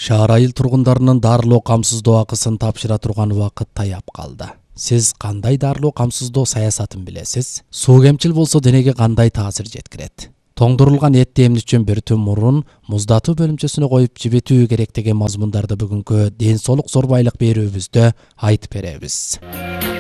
Шаар айыл тургундарынын дарылоо камсыздоо акысын тапшыра турган убакыт таяп калды. Сиз кандай дарылоо камсыздоо саясатын билесиз? Суу кемчил болсо денеге кандай таасир жеткирет? Тоңдурулган этти эмне үчүн бир түн мурун муздатуу бөлүмчөсүнө коюп жибетүү керек деген мазмундарды бүгүнкү ден соолук зор байлык берүүбүздө айтып беребиз.